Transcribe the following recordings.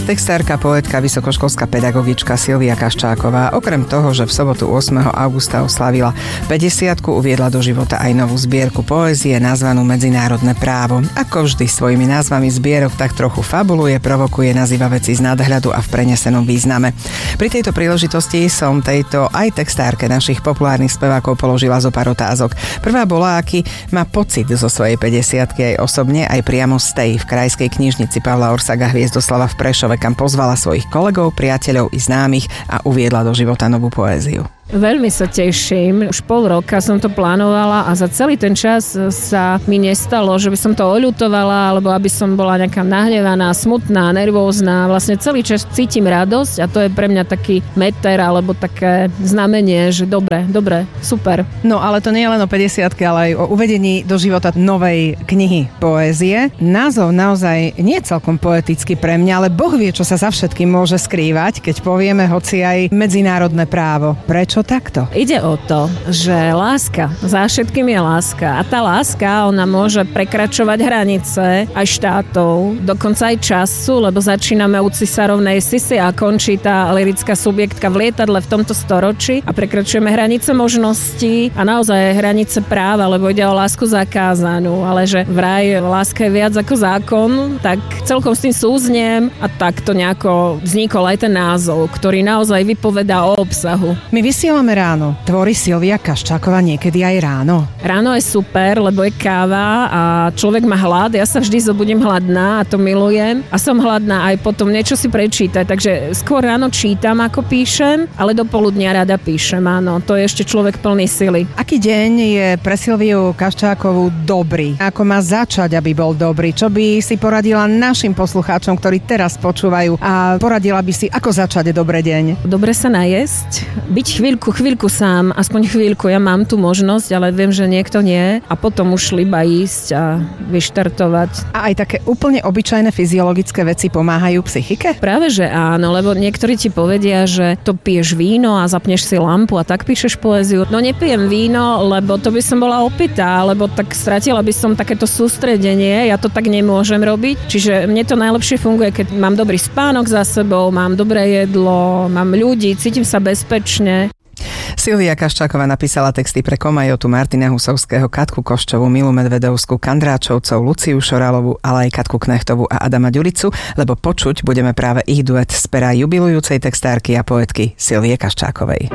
Textárka, poetka, vysokoškolská pedagogička Silvia Kaščáková okrem toho, že v sobotu 8. augusta oslavila 50-ku, uviedla do života aj novú zbierku poézie nazvanú Medzinárodné právo. Ako vždy svojimi názvami zbierok tak trochu fabuluje, provokuje, nazýva veci z nadhľadu a v prenesenom význame. Pri tejto príležitosti som tejto aj textárke našich populárnych spevákov položila zo pár otázok. Prvá bola, aký má pocit zo svojej 50-ky aj osobne, aj priamo z tej v krajskej knižnici Pavla Orsaga Hviezdoslava v Prešove, kam pozvala svojich kolegov, priateľov i známych a uviedla do života novú poéziu. Veľmi sa teším. Už pol roka som to plánovala a za celý ten čas sa mi nestalo, že by som to oľutovala alebo aby som bola nejaká nahnevaná, smutná, nervózna. Vlastne celý čas cítim radosť a to je pre mňa taký meter alebo také znamenie, že dobre, super. No ale to nie je len o 50-ke, ale aj o uvedení do života novej knihy poézie. Názov naozaj nie je celkom poetický pre mňa, ale Boh vie, čo sa za všetkým môže skrývať, keď povieme hoci aj medzinárodné právo. Prečo takto? Ide o to, že láska, za všetkým je láska a tá láska, ona môže prekračovať hranice aj štátov, dokonca aj času, lebo začíname u cisárovnej Sisy a končí tá lyrická subjektka v lietadle v tomto storočí a prekračujeme hranice možností a naozaj hranice práva, lebo ide o lásku zakázanú, ale že vraj láska je viac ako zákon, tak celkom s tým súzniem a tak to nejako vznikol aj ten názov, ktorý naozaj vypovedá o obsahu. My vysielame ráno. Tvorí Silvia Kaščáková niekedy aj ráno? Ráno je super, lebo je káva a človek má hlad. Ja sa vždy zobudím hladná a to milujem. A som hladná aj potom niečo si prečítať. Takže skôr ráno čítam, ako píšem, ale do poludnia rada píšem, áno. To je ešte človek plný sily. Aký deň je pre Silviu Kaščákovú dobrý? Ako má začať, aby bol dobrý? Čo by si poradila našim poslucháčom, ktorí teraz počúvajú a poradila by si, ako začať dobrý deň? Dobre sa najesť, byť chvíľku sám, aspoň chvíľku, ja mám tú možnosť, ale viem, že niekto nie a potom už iba ísť a vyštartovať. A aj také úplne obyčajné fyziologické veci pomáhajú psychike? Práve, že áno, lebo niektorí ti povedia, že to piješ víno a zapneš si lampu a tak píšeš poéziu. No nepijem víno, lebo to by som bola opitá, lebo tak stratila by som takéto sústredenie, ja to tak nemôžem robiť, čiže mne to najlepšie funguje, keď mám dobrý spánok za sebou, mám dobré jedlo, mám ľudí, cítim sa bezpečne. Silvia Kaščáková napísala texty pre Komajotu, Martina Husovského, Katku Koščovú, Milu Medvedovskú, Kandráčovcov, Luciu Šoralovú, ale aj Katku Knechtovú a Adama Ďuricu, lebo počuť budeme práve ich duet z pera jubilujúcej textárky a poetky Silvie Kaščákovej.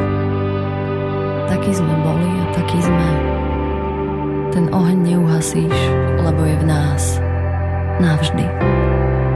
Taký sme boli a taký sme. Ten oheň neuhasíš, lebo je v nás. Navždy.